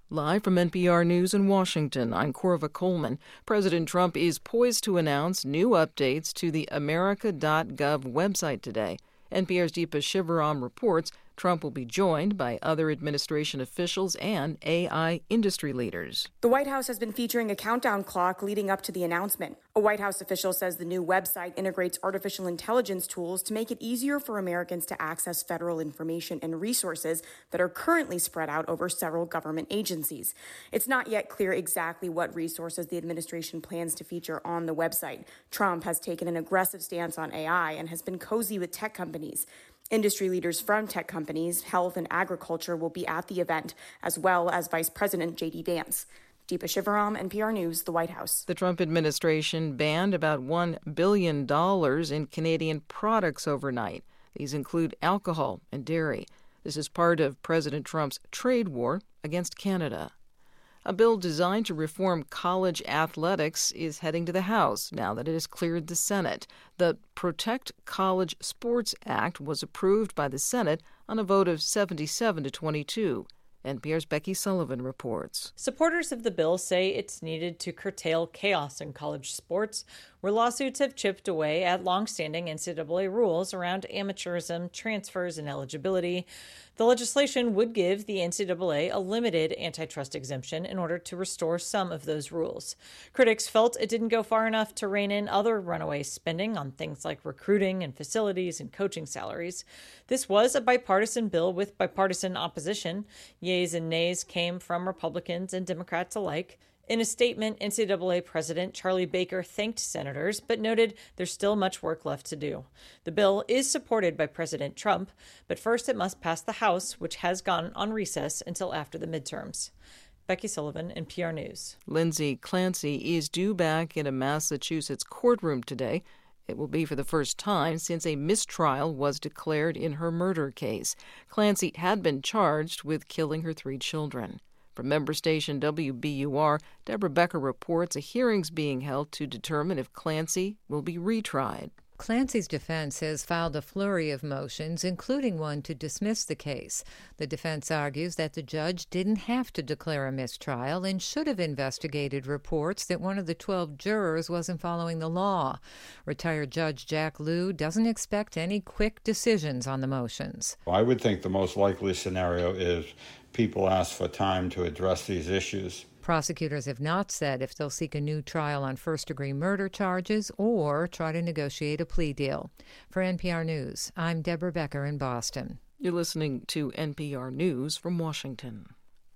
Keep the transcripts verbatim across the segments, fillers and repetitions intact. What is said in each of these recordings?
Live from N P R News in Washington, I'm Corva Coleman. President Trump is poised to announce new updates to the America dot gov website today. N P R's Deepa Shivaram reports Trump will be joined by other administration officials and A I industry leaders. The White House has been featuring a countdown clock leading up to the announcement. A White House official says the new website integrates artificial intelligence tools to make it easier for Americans to access federal information and resources that are currently spread out over several government agencies. It's not yet clear exactly what resources the administration plans to feature on the website. Trump has taken an aggressive stance on A I and has been cozy with tech companies. Industry leaders from tech companies, health and agriculture will be at the event, as well as Vice President J D Vance. Deepa Shivaram, N P R News, the White House. The Trump administration banned about one billion dollars in Canadian products overnight. These include alcohol and dairy. This is part of President Trump's trade war against Canada. A bill designed to reform college athletics is heading to the House now that it has cleared the Senate. The Protect College Sports Act was approved by the Senate on a vote of seventy-seven to twenty-two. N P R's Becky Sullivan reports. Supporters of the bill say it's needed to curtail chaos in college sports, where lawsuits have chipped away at longstanding N C double A rules around amateurism, transfers, and eligibility. The legislation would give the N C double A a limited antitrust exemption in order to restore some of those rules. Critics felt it didn't go far enough to rein in other runaway spending on things like recruiting and facilities and coaching salaries. This was a bipartisan bill with bipartisan opposition. Yeas and nays came from Republicans and Democrats alike. In a statement, N C double A President Charlie Baker thanked senators, but noted there's still much work left to do. The bill is supported by President Trump, but first it must pass the House, which has gone on recess until after the midterms. Becky Sullivan, N P R News. Lindsay Clancy is due back in a Massachusetts courtroom today. It will be for the first time since a mistrial was declared in her murder case. Clancy had been charged with killing her three children. From member station W B U R, Deborah Becker reports a hearing's being held to determine if Clancy will be retried. Clancy's defense has filed a flurry of motions, including one to dismiss the case. The defense argues that the judge didn't have to declare a mistrial and should have investigated reports that one of the twelve jurors wasn't following the law. Retired Judge Jack Lew doesn't expect any quick decisions on the motions. I would think the most likely scenario is people ask for time to address these issues. Prosecutors have not said if they'll seek a new trial on first-degree murder charges or try to negotiate a plea deal. For N P R News, I'm Deborah Becker in Boston. You're listening to N P R News from Washington.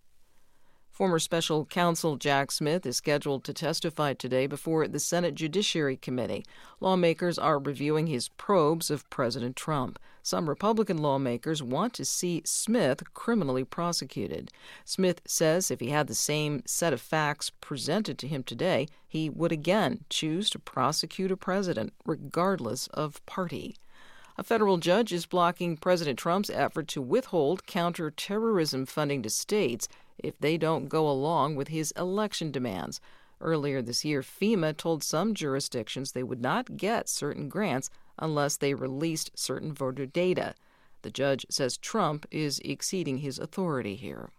Former Special Counsel Jack Smith is scheduled to testify today before the Senate Judiciary Committee. Lawmakers are reviewing his probes of President Trump. Some Republican lawmakers want to see Smith criminally prosecuted. Smith says if he had the same set of facts presented to him today, he would again choose to prosecute a president, regardless of party. A federal judge is blocking President Trump's effort to withhold counterterrorism funding to states if they don't go along with his election demands. Earlier this year, FEMA told some jurisdictions they would not get certain grants unless they released certain voter data. The judge says Trump is exceeding his authority here.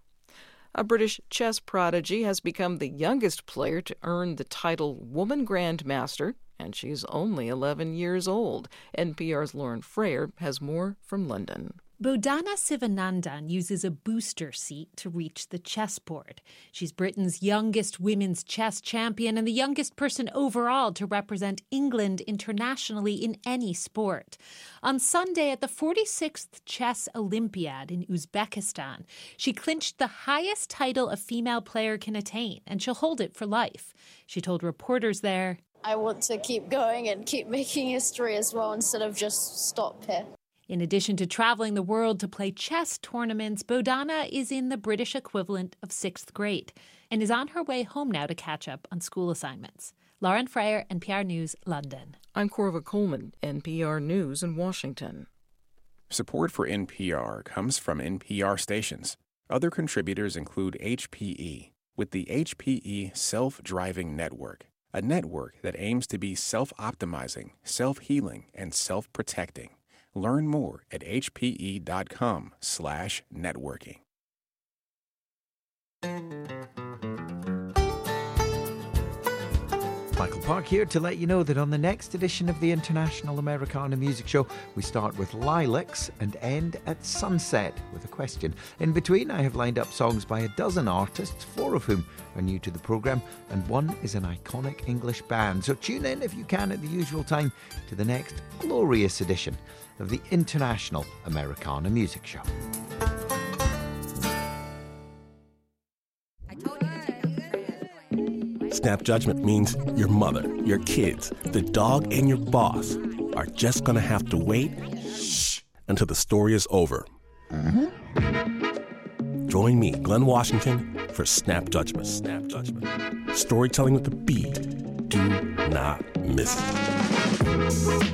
A British chess prodigy has become the youngest player to earn the title Woman Grandmaster, and she's only eleven years old. N P R's Lauren Frayer has more from London. Bodhana Sivanandan uses a booster seat to reach the chessboard. She's Britain's youngest women's chess champion and the youngest person overall to represent England internationally in any sport. On Sunday at the forty-sixth Chess Olympiad in Uzbekistan, she clinched the highest title a female player can attain, and she'll hold it for life. She told reporters there, I want to keep going and keep making history as well instead of just stop here. In addition to traveling the world to play chess tournaments, Bodhana is in the British equivalent of sixth grade and is on her way home now to catch up on school assignments. Lauren Frayer, N P R News, London. I'm Corva Coleman, N P R News in Washington. Support for N P R comes from N P R stations. Other contributors include H P E, with the H P E Self-Driving Network, a network that aims to be self-optimizing, self-healing, and self-protecting. Learn more at hpe.com slash networking. Michael Park here to let you know that on the next edition of the International Americana Music Show, we start with Lilacs and end at sunset with a question. In between, I have lined up songs by a dozen artists, four of whom are new to the programme, and one is an iconic English band. So tune in if you can at the usual time to the next glorious edition of the International Americana Music Show. Snap judgment means your mother, your kids, the dog, and your boss are just going to have to wait shh, until the story is over. Mm-hmm. Join me, Glenn Washington, for Snap Judgment. Snap Judgment. Storytelling with a beat. Do not miss it.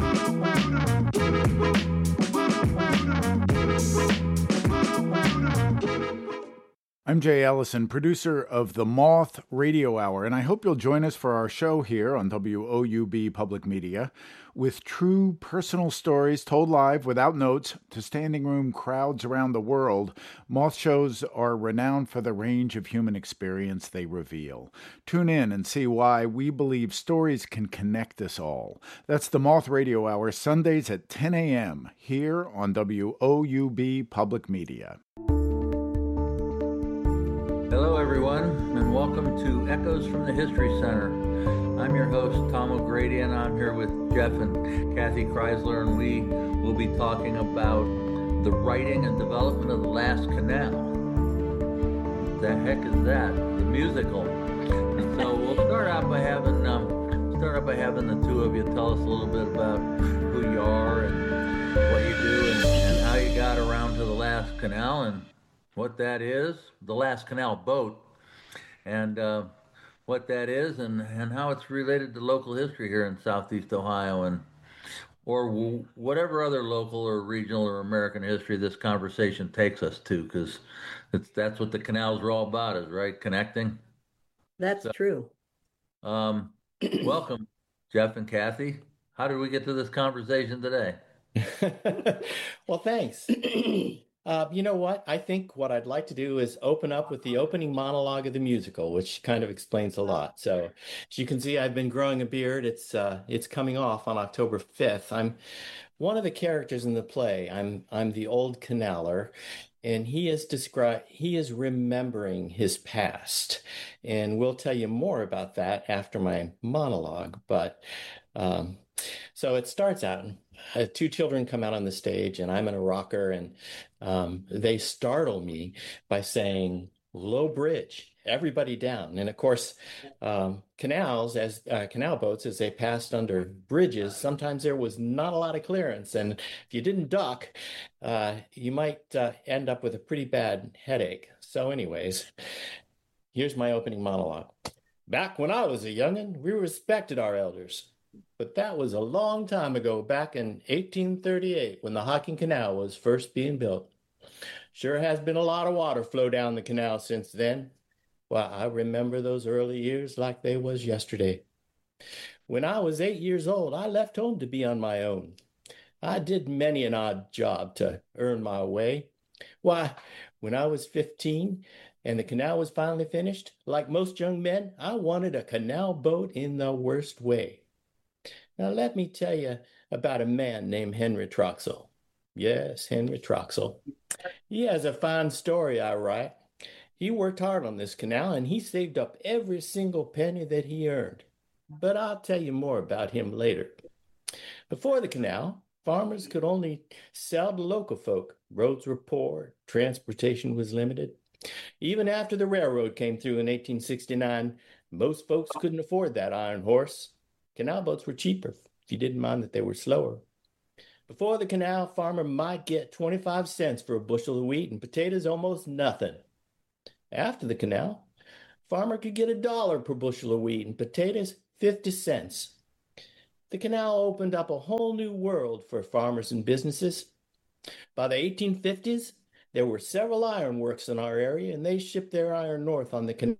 I'm Jay Ellison, producer of The Moth Radio Hour, and I hope you'll join us for our show here on W O U B Public Media with true personal stories told live without notes to standing room crowds around the world. Moth shows are renowned for the range of human experience they reveal. Tune in and see why we believe stories can connect us all. That's The Moth Radio Hour, Sundays at ten a.m. here on W O U B Public Media. Hello, everyone, and welcome to Echoes from the History Center. I'm your host, Tom O'Grady, and I'm here with Jeff and Kathy Kreisler, and we will be talking about the writing and development of The Last Canal. What the heck is that? The musical. And so we'll start out by having um, start out by having the two of you tell us a little bit about who you are and what you do and, and how you got around to The Last Canal and what that is, the Last Canal boat, and uh, what that is, and, and how it's related to local history here in Southeast Ohio, and or w- whatever other local or regional or American history this conversation takes us to, because it's that's what the canals are all about, is right, connecting. That's so, true. Um, welcome, Jeff and Kathy. How did we get to this conversation today? Well, thanks. Uh, you know what? I think what I'd like to do is open up with the opening monologue of the musical, which kind of explains a lot. So, as you can see, I've been growing a beard. It's uh, it's coming off on October fifth. I'm one of the characters in the play. I'm I'm the old canaler, and he is described. He is remembering his past, and we'll tell you more about that after my monologue. But um, so it starts out. Uh, two children come out on the stage, and I'm in a rocker, and um, they startle me by saying, "Low bridge, everybody down." And of course, um, canals, as uh, canal boats, as they passed under bridges, sometimes there was not a lot of clearance. And if you didn't duck, uh, you might uh, end up with a pretty bad headache. So anyways, here's my opening monologue. Back when I was a youngin', we respected our elders. But that was a long time ago, back in eighteen thirty-eight, when the Hocking Canal was first being built. Sure has been a lot of water flow down the canal since then. Well, I remember those early years like they was yesterday. When I was eight years old, I left home to be on my own. I did many an odd job to earn my way. Why, when I was fifteen and the canal was finally finished, like most young men, I wanted a canal boat in the worst way. Now, let me tell you about a man named Henry Troxell. Yes, Henry Troxell. He has a fine story, I write. He worked hard on this canal, and he saved up every single penny that he earned. But I'll tell you more about him later. Before the canal, farmers could only sell to local folk. Roads were poor, transportation was limited. Even after the railroad came through in eighteen sixty-nine, most folks couldn't afford that iron horse. Canal boats were cheaper, if you didn't mind that they were slower. Before the canal, farmer might get twenty-five cents for a bushel of wheat and potatoes almost nothing. After the canal, farmer could get a dollar per bushel of wheat and potatoes fifty cents. The canal opened up a whole new world for farmers and businesses. By the eighteen fifties, there were several iron works in our area, and they shipped their iron north on the canal.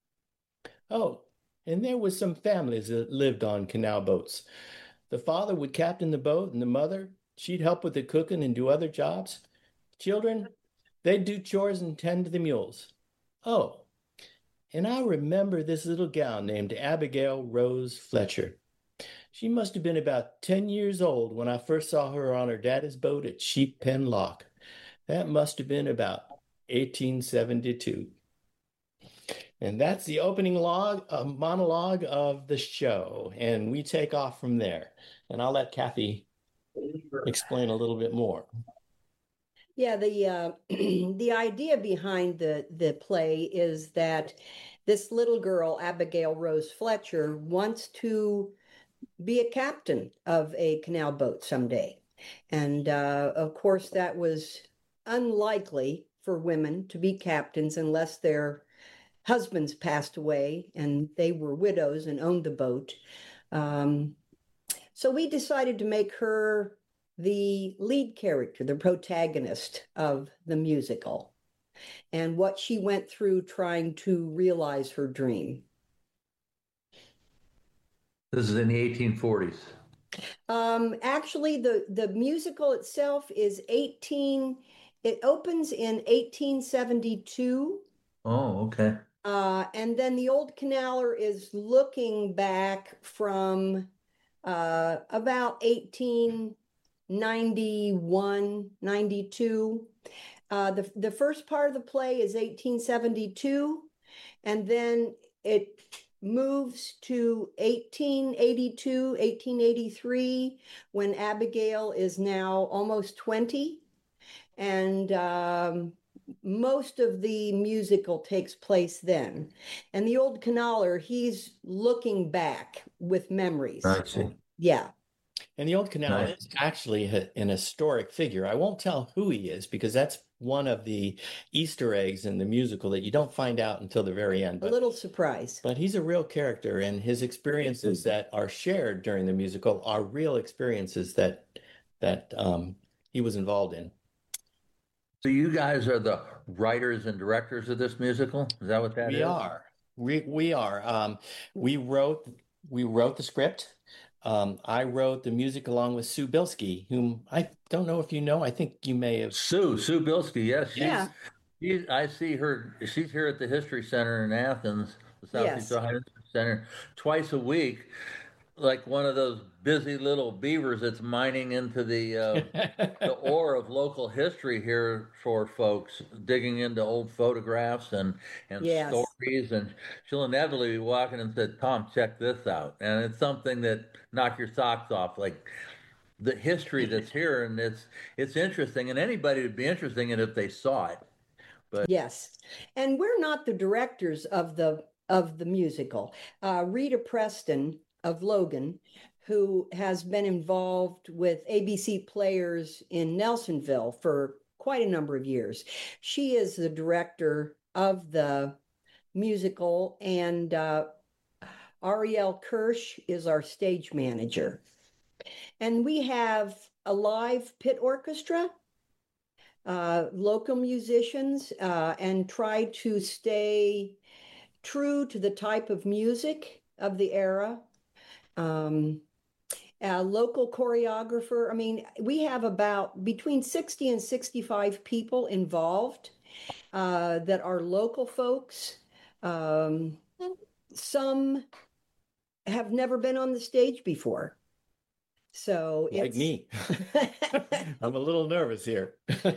Oh, and there was some families that lived on canal boats. The father would captain the boat, and the mother, she'd help with the cooking and do other jobs. Children, they'd do chores and tend to the mules. Oh, And I remember this little gal named Abigail Rose Fletcher. She must have been about ten years old when I first saw her on her daddy's boat at Sheep Pen Lock. That must have been about eighteen seventy-two. And that's the opening log, uh, monologue of the show. And we take off from there. And I'll let Kathy explain a little bit more. Yeah, the uh, the idea behind the the play is that this little girl, Abigail Rose Fletcher, wants to be a captain of a canal boat someday. And uh, of course, that was unlikely for women to be captains unless their husbands passed away and they were widows and owned the boat. Um, so we decided to make her the lead character, the protagonist of the musical, and what she went through trying to realize her dream. This is in the eighteen forties. Um, actually, the, the musical itself is eighteen, it opens in eighteen seventy-two. Oh, okay. Uh, and then the Old Canaler is looking back from uh, about eighteen ninety-one, ninety-two. Uh, the, the first part of the play is eighteen seventy-two, and then it moves to eighteen eighty-two, eighteen eighty-three, when Abigail is now almost twenty. And um, most of the musical takes place then. And the Old Canaler, he's looking back with memories. I see. Yeah. And the Old Canaler Nice. is actually a- an historic figure. I won't tell who he is because that's one of the Easter eggs in the musical that you don't find out until the very end. A But, little surprise. but he's a real character, and his experiences that are shared during the musical are real experiences that that um, he was involved in. So you guys are the writers and directors of this musical? Is that what that is? We are. We we are. Um, we wrote we wrote the script. Um, I wrote the music along with Sue Bilski, whom I don't know if you know. I think you may have. Sue, Sue Bilski, yes. She's, Yeah. she's, I see her, she's here at the History Center in Athens, the Southeast Yes. Ohio History Center, twice a week, like one of those busy little beavers that's mining into the uh, the ore of local history here for folks, digging into old photographs and, and Yes. stories. And she'll inevitably be walking and say, Tom, check this out. And it's something that knock your socks off, like the history that's here. And it's it's interesting. And anybody would be interested in it if they saw it. But Yes. And we're not the directors of the of the musical. Uh, Rita Preston of Logan, who has been involved with A B C Players in Nelsonville for quite a number of years. She is the director of the musical, and uh, Ariel Kirsch is our stage manager. And we have a live pit orchestra, uh, local musicians, uh, and try to stay true to the type of music of the era. Um, a local choreographer. I mean, we have about between sixty and sixty-five people involved uh, that are local folks. Um, some have never been on the stage before. So Like it's me. I'm a little nervous here.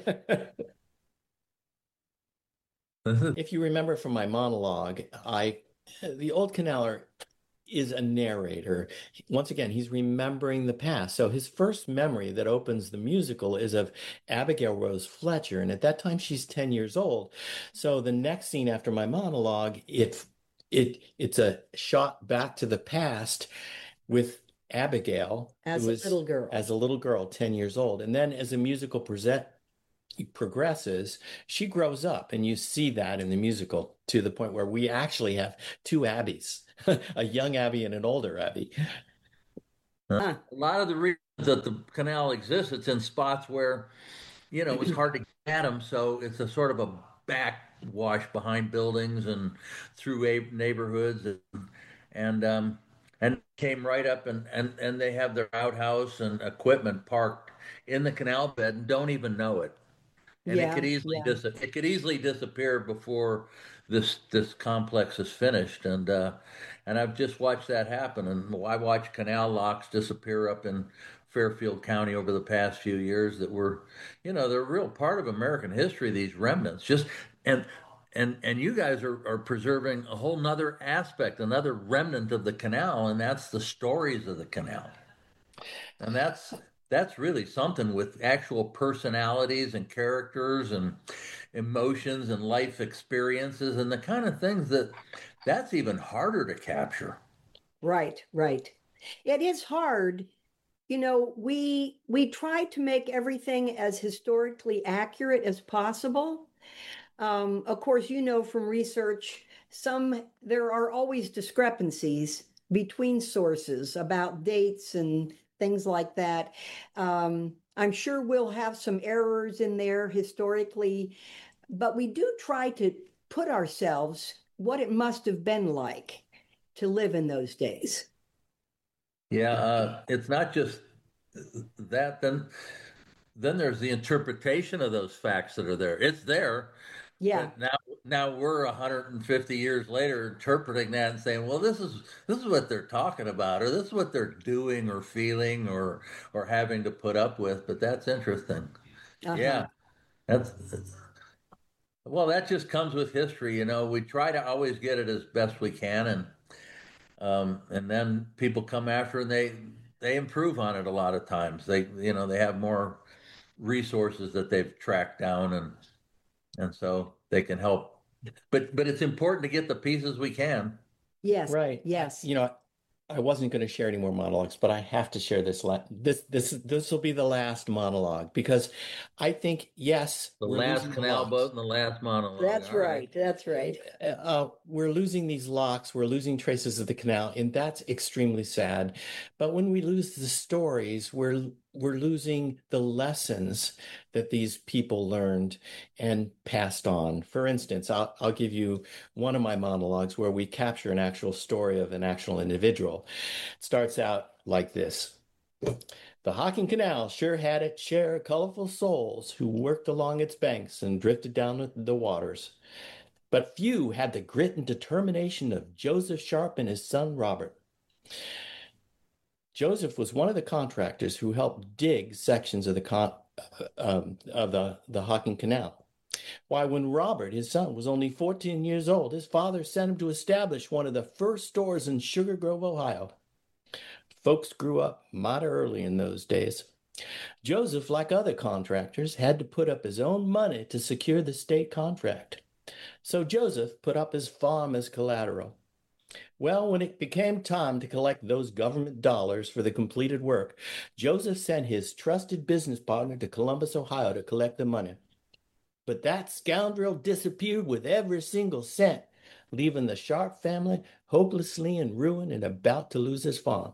If you remember from my monologue, I the Old Canaler is a narrator. Once again, he's remembering the past. So his first memory that opens the musical is of Abigail Rose Fletcher, and at that time she's ten years old. So the next scene after my monologue, it it it's a shot back to the past with Abigail as who a is little girl. as a little girl, ten years old. And then as the musical present progresses, she grows up, and you see that in the musical to the point where we actually have two Abbeys, a young Abby and an older Abby. a lot of the reasons that the canal exists, it's in spots where, you know, it's hard to get at them. So it's a sort of a backwash behind buildings and through a- neighborhoods, and and um, and came right up, and, and and they have their outhouse and equipment parked in the canal bed and don't even know it. and Yeah, it could easily yeah. dis- it could easily disappear before this this complex is finished. And uh, and I've just watched that happen. And I watched canal locks disappear up in Fairfield County over the past few years that were, you know, they're a real part of American history. These remnants, just and. And and you guys are, are preserving a whole nother aspect, another remnant of the canal, and that's the stories of the canal. And that's that's really something, with actual personalities and characters and emotions and life experiences and the kind of things that that's even harder to capture. Right, right. It is hard. You know, we we try to make everything as historically accurate as possible. Um, of course, you know from research, some there are always discrepancies between sources about dates and things like that. Um, I'm sure we'll have some errors in there historically, but we do try to put ourselves what it must have been like to live in those days. Yeah, uh, it's not just that. Then, then there's the interpretation of those facts that are there. It's there. Yeah. But now, now we're one hundred fifty years later interpreting that and saying, "Well, this is this is what they're talking about, or this is what they're doing, or feeling, or or having to put up with." But that's interesting. Uh-huh. Yeah, that's, that's well, that just comes with history. You know, we try to always get it as best we can, and um, and then people come after and they they improve on it a lot of times. They you know they have more resources that they've tracked down, and. And so they can help, but but it's important to get the pieces we can. Yes. Right. Yes. You know, I wasn't going to share any more monologues, but I have to share this. La- this this this will be the last monologue, because I think yes, the we're last losing canal the boat and the last monologue. That's All right. That's right. Uh, we're losing these locks. We're losing traces of the canal, and that's extremely sad. But when we lose the stories, we're we're losing the lessons that these people learned and passed on. For instance, I'll, I'll give you one of my monologues where we capture an actual story of an actual individual. It starts out like this. The Hocking Canal sure had its share of colorful souls who worked along its banks and drifted down the waters. But few had the grit and determination of Joseph Sharp and his son Robert. Joseph was one of the contractors who helped dig sections of the con- um, of the, the Hocking Canal. Why, when Robert, his son, was only fourteen years old, his father sent him to establish one of the first stores in Sugar Grove, Ohio. Folks grew up mighty early in those days. Joseph, like other contractors, had to put up his own money to secure the state contract. So Joseph put up his farm as collateral. Well, when it became time to collect those government dollars for the completed work, Joseph sent his trusted business partner to Columbus, Ohio to collect the money. But that scoundrel disappeared with every single cent, leaving the Sharp family hopelessly in ruin and about to lose his farm.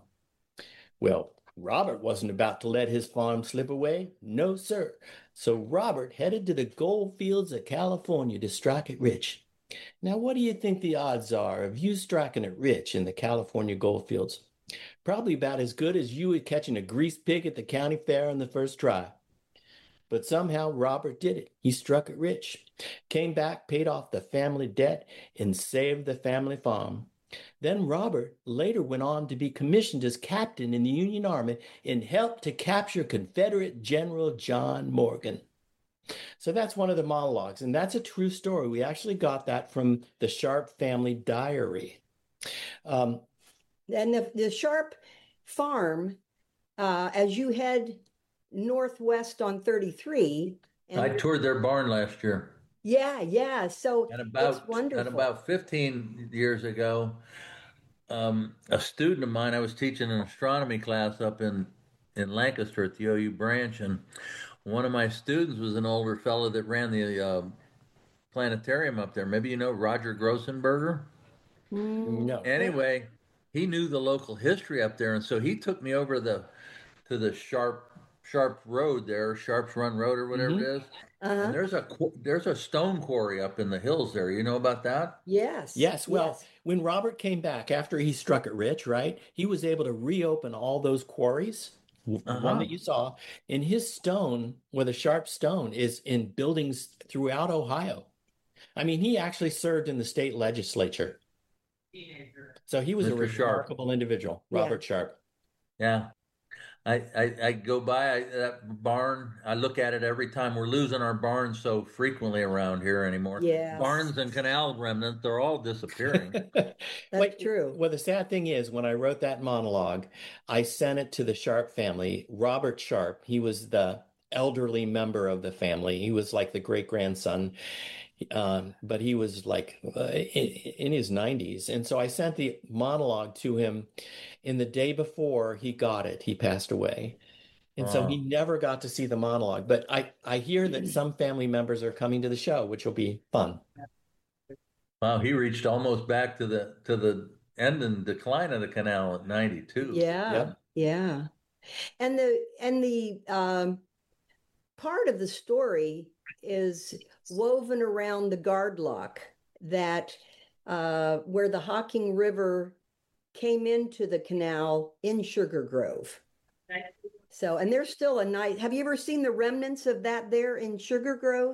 Well, Robert wasn't about to let his farm slip away. No, sir. So Robert headed to the gold fields of California to strike it rich. Now, what do you think the odds are of you striking it rich in the California gold fields? Probably about as good as you would catching a greased pig at the county fair on the first try. But somehow Robert did it. He struck it rich, came back, paid off the family debt, and saved the family farm. Then Robert later went on to be commissioned as captain in the Union Army and helped to capture Confederate General John Morgan. So that's one of the monologues, and that's a true story. We actually got that from the Sharp family diary. Um, and the, the Sharp farm, uh, as you head northwest on thirty-three. And, I toured their barn last year. Yeah, yeah. So and about, it's wonderful. And about fifteen years ago, um, a student of mine, I was teaching an astronomy class up in, in Lancaster at the O U branch, and one of my students was an older fellow that ran the uh, planetarium up there. Maybe you know Roger Grossenberger? No. Anyway, he knew the local history up there, and so he took me over the to the Sharp Sharp Road there, Sharp's Run Road or whatever mm-hmm. it is. Uh-huh. And there's a there's a stone quarry up in the hills there. You know about that? Yes. Yes. Well, yes. When Robert came back after he struck it rich, right, he was able to reopen all those quarries. w- Uh-huh. one that you saw, and his stone with a sharp stone is in buildings throughout Ohio. I mean, he actually served in the state legislature. So he was a Mister Sharp. remarkable individual, Yeah. Robert Sharp. Yeah. I, I, I go by I, that barn. I look at it every time. We're losing our barns so frequently around here anymore. Yes. Barns and canal remnants, they're all disappearing. That's Wait, true. Well, the sad thing is, when I wrote that monologue, I sent it to the Sharp family. Robert Sharp, he was the elderly member of the family. He was like the great grandson, um, but he was like uh, in, in his nineties. And so I sent the monologue to him. In the day before he got it, he passed away. And so Oh. he never got to see the monologue. But I, I hear that some family members are coming to the show, which will be fun. Wow, he reached almost back to the to the end and decline of the canal at ninety-two. Yeah, Yep. yeah. And the and the um, part of the story is woven around the guard lock that uh, where the Hocking River came into the canal in Sugar Grove. So, and there's still a night. Have you ever seen the remnants of that there in Sugar Grove?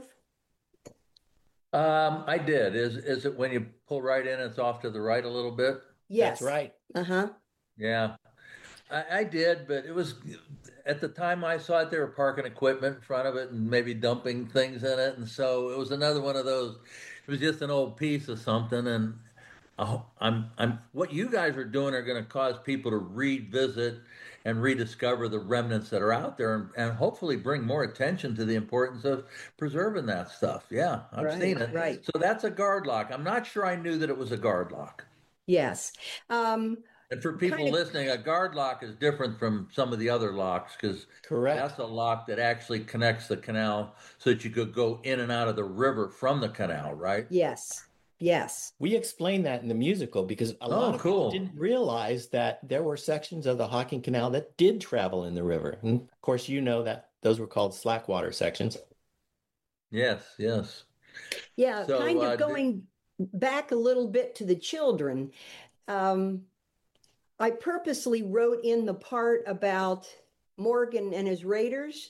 Um, I did. Is is it when you pull right in, it's off to the right a little bit? Yes. That's right. Uh-huh. Yeah, I, I did, but it was at the time I saw it, they were parking equipment in front of it and maybe dumping things in it, and so it was another one of those. It was just an old piece of something, and oh, I'm I'm what you guys are doing are going to cause people to revisit and rediscover the remnants that are out there, and, and hopefully bring more attention to the importance of preserving that stuff. Yeah, I've Right, seen it. right. So that's a guard lock. I'm not sure I knew that it was a guard lock. Yes. Um, And for people Kind of- listening, a guard lock is different from some of the other locks because Correct. that's a lock that actually connects the canal so that you could go in and out of the river from the canal, right? yes. Yes. We explained that in the musical because a lot Oh, of cool. people didn't realize that there were sections of the Hocking Canal that did travel in the river. And of course, you know that those were called slackwater sections. Yes, yes. Yeah, So, kind of uh, going back a little bit to the children. Um, I purposely wrote in the part about Morgan and his raiders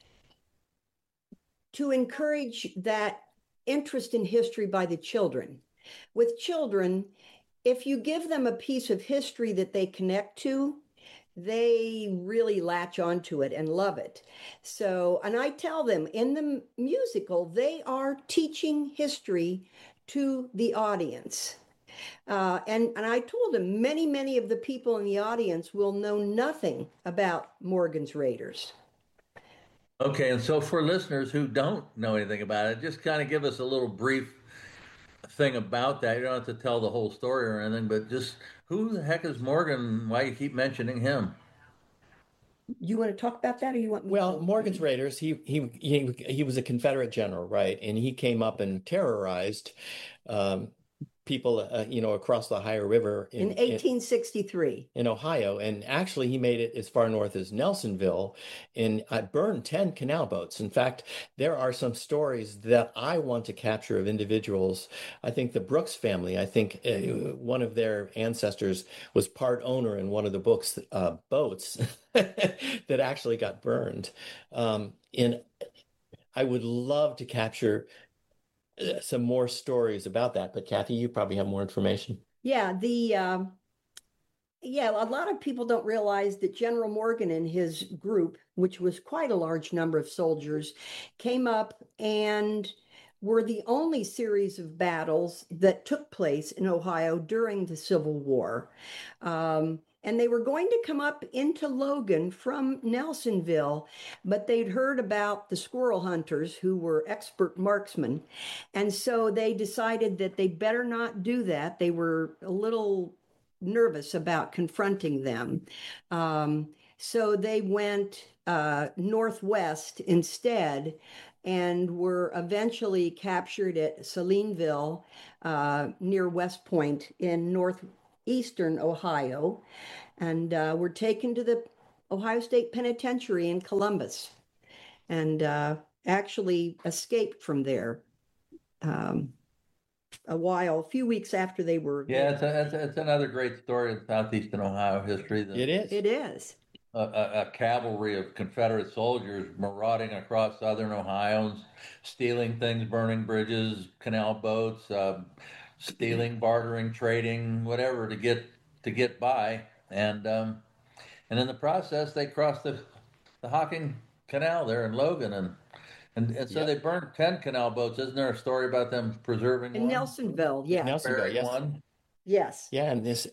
to encourage that interest in history by the children. With children, if you give them a piece of history that they connect to, they really latch onto it and love it. So, and I tell them in the musical, they are teaching history to the audience. Uh, and, and I told them many, many of the people in the audience will know nothing about Morgan's Raiders. Okay, and so for listeners who don't know anything about it, just kind of give us a little brief thing about that. You don't have to tell the whole story or anything, but just who the heck is Morgan? Why you keep mentioning him? You want to talk about that, or you want me Well, to? Morgan's Raiders, he he he he was a Confederate general, right? And he came up and terrorized um, people, uh, you know, across the Ohio River In eighteen sixty-three. in Ohio, and actually he made it as far north as Nelsonville, and I burned ten canal boats. In fact, there are some stories that I want to capture of individuals. I think the Brooks family, I think uh, one of their ancestors was part owner in one of the books uh, boats that actually got burned. Um, and I would love to capture uh, some more stories about that, but Kathy, you probably have more information. Yeah, the um, yeah, a lot of people don't realize that General Morgan and his group, which was quite a large number of soldiers, came up and were the only series of battles that took place in Ohio during the Civil War. Um, and they were going to come up into Logan from Nelsonville, but they'd heard about the squirrel hunters who were expert marksmen. And so they decided that they better not do that. They were a little nervous about confronting them. Um, so they went uh, northwest instead and were eventually captured at Salineville uh, near West Point in northeastern Ohio, and uh, were taken to the Ohio State Penitentiary in Columbus, and uh, actually escaped from there um, a while, a few weeks after they were. Yeah, it's, a, it's, a, it's another great story in southeastern Ohio history. The, It is. It is. a, a, a cavalry of Confederate soldiers marauding across southern Ohio, stealing things, burning bridges, canal boats, uh, stealing, bartering, trading, whatever to get to get by, and um, and in the process they crossed the the Hocking Canal there in Logan, and and, and so Yep. they burned ten canal boats. Isn't there a story about them preserving In one? Nelsonville, yeah. Nelsonville, Burying yes. one? Yes. Yeah, and this